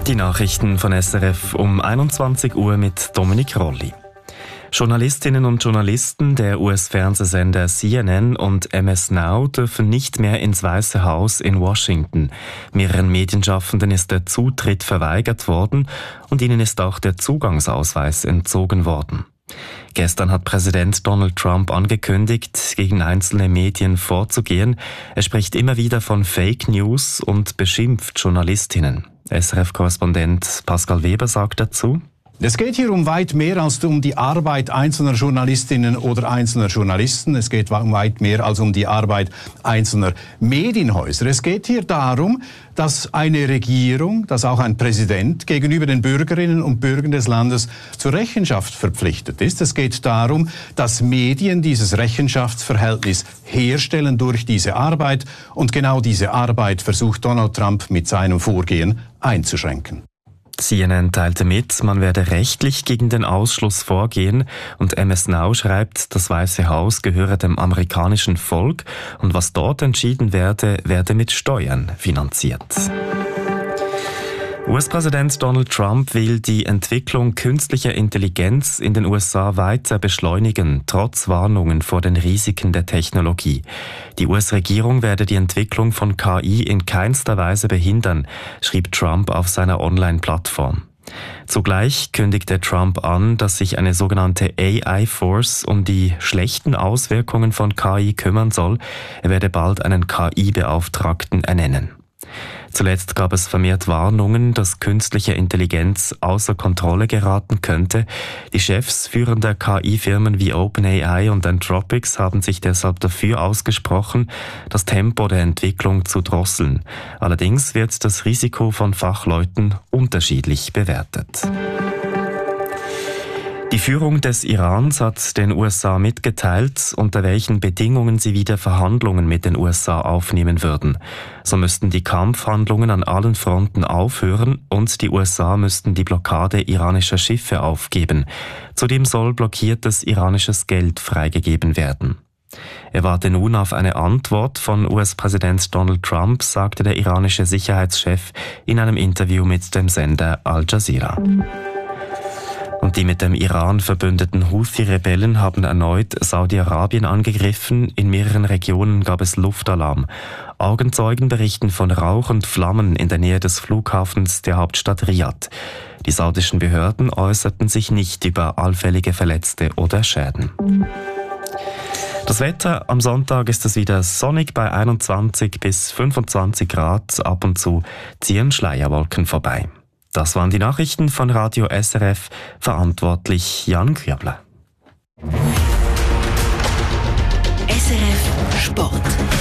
Die Nachrichten von SRF um 21 Uhr mit Dominik Rolli. Journalistinnen und Journalisten der US-Fernsehsender CNN und MS Now dürfen nicht mehr ins Weiße Haus in Washington. Mehreren Medienschaffenden ist der Zutritt verweigert worden und ihnen ist auch der Zugangsausweis entzogen worden. Gestern hat Präsident Donald Trump angekündigt, gegen einzelne Medien vorzugehen. Er spricht immer wieder von Fake News und beschimpft Journalistinnen. SRF-Korrespondent Pascal Weber sagt dazu: Es geht hier um weit mehr als um die Arbeit einzelner Journalistinnen oder einzelner Journalisten. Es geht um weit mehr als um die Arbeit einzelner Medienhäuser. Es geht hier darum, dass eine Regierung, dass auch ein Präsident gegenüber den Bürgerinnen und Bürgern des Landes zur Rechenschaft verpflichtet ist. Es geht darum, dass Medien dieses Rechenschaftsverhältnis herstellen durch diese Arbeit. Und genau diese Arbeit versucht Donald Trump mit seinem Vorgehen einzuschränken. CNN teilte mit, man werde rechtlich gegen den Ausschluss vorgehen, und MS Now schreibt, das Weiße Haus gehöre dem amerikanischen Volk und was dort entschieden werde, werde mit Steuern finanziert. US-Präsident Donald Trump will die Entwicklung künstlicher Intelligenz in den USA weiter beschleunigen, trotz Warnungen vor den Risiken der Technologie. Die US-Regierung werde die Entwicklung von KI in keinster Weise behindern, schrieb Trump auf seiner Online-Plattform. Zugleich kündigte Trump an, dass sich eine sogenannte AI-Force um die schlechten Auswirkungen von KI kümmern soll. Er werde bald einen KI-Beauftragten ernennen. Zuletzt gab es vermehrt Warnungen, dass künstliche Intelligenz außer Kontrolle geraten könnte. Die Chefs führender KI-Firmen wie OpenAI und Anthropic haben sich deshalb dafür ausgesprochen, das Tempo der Entwicklung zu drosseln. Allerdings wird das Risiko von Fachleuten unterschiedlich bewertet. Die Führung des Irans hat den USA mitgeteilt, unter welchen Bedingungen sie wieder Verhandlungen mit den USA aufnehmen würden. So müssten die Kampfhandlungen an allen Fronten aufhören und die USA müssten die Blockade iranischer Schiffe aufgeben. Zudem soll blockiertes iranisches Geld freigegeben werden. Er warte nun auf eine Antwort von US-Präsident Donald Trump, sagte der iranische Sicherheitschef in einem Interview mit dem Sender Al Jazeera. Und die mit dem Iran verbündeten Houthi-Rebellen haben erneut Saudi-Arabien angegriffen. In mehreren Regionen gab es Luftalarm. Augenzeugen berichten von Rauch und Flammen in der Nähe des Flughafens der Hauptstadt Riad. Die saudischen Behörden äußerten sich nicht über allfällige Verletzte oder Schäden. Das Wetter: Am Sonntag ist es wieder sonnig bei 21 bis 25 Grad. Ab und zu ziehen Schleierwolken vorbei. Das waren die Nachrichten von Radio SRF, verantwortlich Jan Kübler. SRF Sport.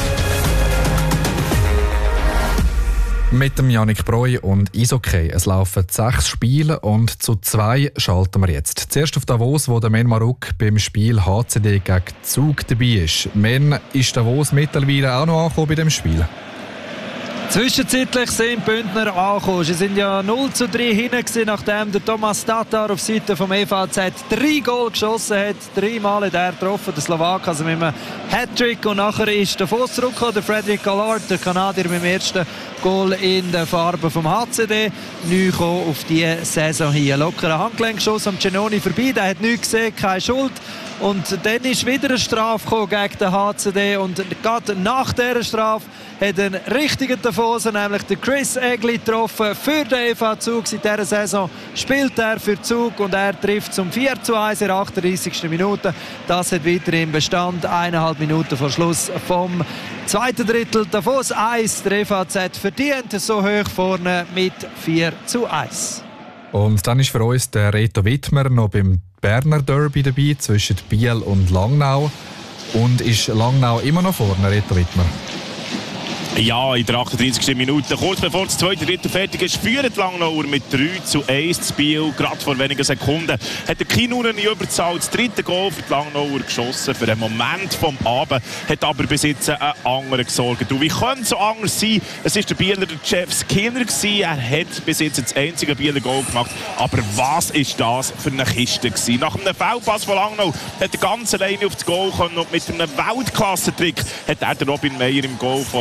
Mit dem Yannick Breu und Eishockey. Es laufen 6 Spiele und zu 2 schalten wir jetzt. Zuerst auf Davos, wo der Men Maruk beim Spiel HCD gegen Zug dabei ist. Men, ist Davos mittlerweile auch noch angekommen bei dem Spiel? Zwischenzeitlich sind Bündner angekommen. Sie sind ja 0:3 hinten, nachdem der Thomas Tatar auf Seite vom EVZ 3 Goal geschossen hat. 3 Mal hat er getroffen, der Slowak, also mit einem Hattrick. Und nachher ist der Fuss zurückgekommen, der Frederick Allard, der Kanadier, mit dem ersten Goal in den Farben vom HCD. Neu gekommen auf diese Saison hier. Lockerer Handgelenkschuss am Genoni vorbei, der hat nichts gesehen, keine Schuld. Und dann ist wieder eine Strafe gekommen gegen den HCD. Und gerade nach dieser Strafe hat ein richtiger Tifosi, nämlich der Chris Egli, getroffen für den EV Zug. Seit dieser Saison spielt er für Zug und er trifft zum 4:1 in der 38. Minute. Das hat weiterhin Bestand. 1,5 Minuten vor Schluss vom zweiten Drittel. Davos 1, der EVZ verdient so hoch vorne mit 4:1. Und dann ist für uns der Reto Wittmer noch beim Berner Derby dabei zwischen Biel und Langnau. Und ist Langnau immer noch vorne, Reto Wittmer? Ja, in der 38. Minute, kurz bevor das zweite Drittel fertig ist, führt Langnauer mit 3:1 zu Biel. Gerade vor wenigen Sekunden hat der Kinunen in Überzahl das dritte Goal für die Langnauer geschossen. Für einen Moment vom Abend hat aber bis jetzt ein anderer gesorgt. Und wie könnte es so anders sein? Es war der Bieler Jeff Skinner. Er hat bis jetzt das einzige Bieler Goal gemacht. Aber was ist das für eine Kiste gewesen? Nach einem Foulpass von Langnau hat er ganz alleine auf das Goal kommen und mit einem Weltklasse-Trick hat er den Robin Meyer im Goal von Langnau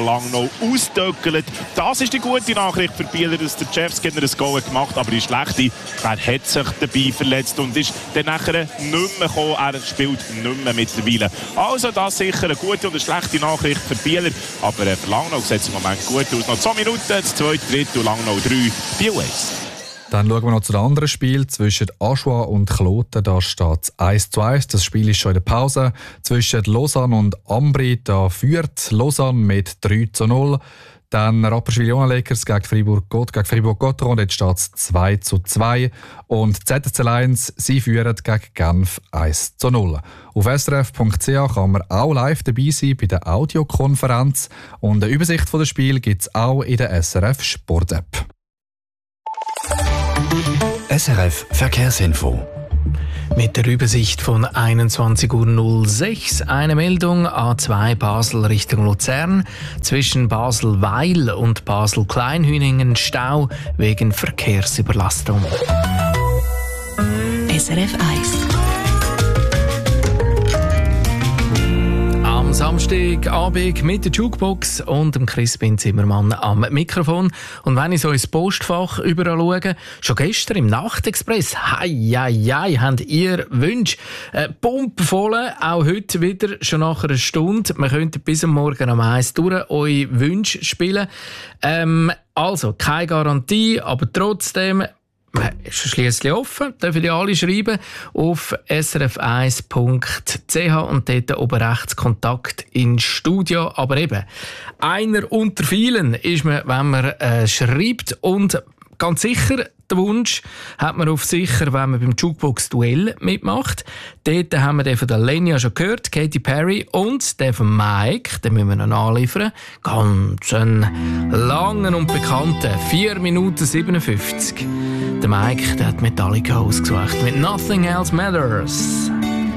Langnau ausdöckelt. Das ist die gute Nachricht für Bieler, dass der Chefskinner ein Goal gemacht hat, aber die schlechte, er hat sich dabei verletzt und ist dann nachher nicht mehr gekommen. Er spielt nicht mehr mittlerweile. Also das sicher eine gute und eine schlechte Nachricht für Bieler, aber für Langnau sieht es im Moment gut aus. Noch 2 Minuten, das zweite Drittel, Langnau 3, Biel 1. Dann schauen wir noch zu dem anderen Spiel zwischen Aschua und Kloten. Da steht es 1:1. Das Spiel ist schon in der Pause. Zwischen Lausanne und Ambri, da führt Lausanne mit 3:0. Dann Rapperswil-Jona Lakers gegen Fribourg-Gotteron. Dort steht es 2:2. Und ZSC Lions, sie führen gegen Genf 1:0. Auf srf.ch kann man auch live dabei sein bei der Audiokonferenz. Und eine Übersicht des Spiels gibt es auch in der SRF Sport-App. SRF Verkehrsinfo. Mit der Übersicht von 21:06 Uhr eine Meldung A2 Basel Richtung Luzern. Zwischen Basel-Weil und Basel-Kleinhüningen Stau wegen Verkehrsüberlastung. SRF 1. Samstagabend mit der Jukebox und dem Crispin Zimmermann am Mikrofon. Und wenn ich so ins Postfach überall schaue, schon gestern im Nachtexpress, habt ihr Wünsche pumpenvoll, auch heute wieder, schon nach einer Stunde. Wir könnten bis am Morgen um 1 durch eure Wünsche spielen. Also, keine Garantie, aber trotzdem, ist schliesslich offen, dürfen die alle schreiben auf srf1.ch und dort oben rechts Kontakt ins Studio. Aber eben, einer unter vielen ist man, wenn man schreibt, und ganz sicher, den Wunsch hat man auf sicher, wenn man beim Jukebox-Duell mitmacht. Dort haben wir den von der Lenia schon gehört, Katy Perry, und den von Mike, den müssen wir noch anliefern. Ganz einen langen und bekannten 4 Minuten 57. Der Mike, der hat Metallica ausgesucht mit Nothing Else Matters.